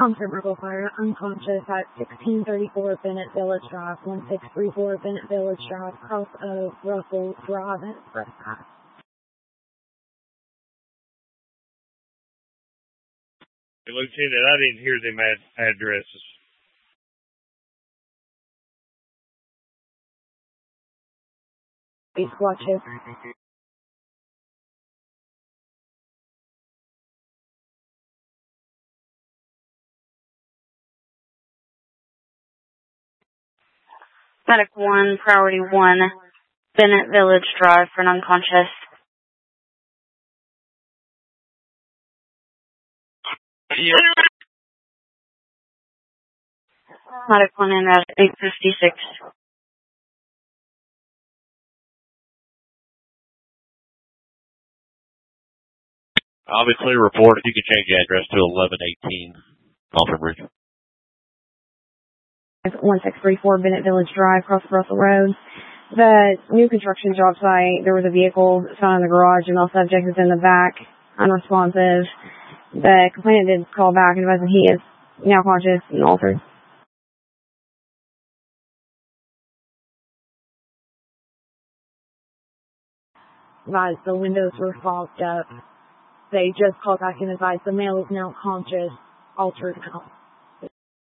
Comfortable fire, unconscious at 1634 Bennett Village Drive, 1634 Bennett Village Drive, cross of Russell Drive and Express. Lieutenant, I didn't hear them addresses. East watches. Medic 1, Priority 1, Bennett Village Drive for an unconscious. Yep. Medic 1 in at 856. I'll be clear report if you can change the address to 1118 Alfred Bridge. 1634 Bennett Village Drive, across Russell Road. The new construction job site, there was a vehicle found in the garage, and the subject is in the back, unresponsive. The complainant did call back and advised that he is now conscious and altered. Advised the windows were fogged up. They just called back and advised the male is now conscious, altered now.